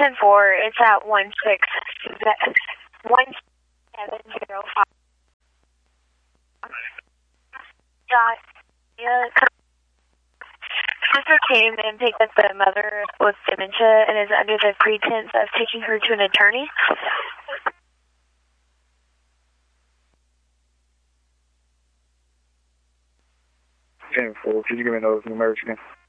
10-4, it's at 1705. Sister came and picked up the mother with dementia and is under the pretense of taking her to an attorney. 10-4, could you give me those numerics again?